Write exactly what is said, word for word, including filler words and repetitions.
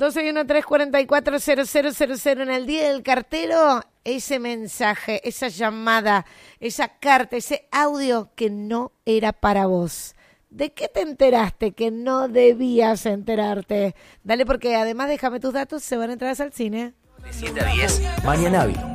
dos uno tres, cuatro cuatro, cero cero cero cero. En el día del cartero, ese mensaje, esa llamada, esa carta, ese audio que no era para vos. ¿De qué te enteraste que no debías enterarte? Dale, porque además déjame tus datos, se van a entrar al cine. De siete a diez, Marianavi.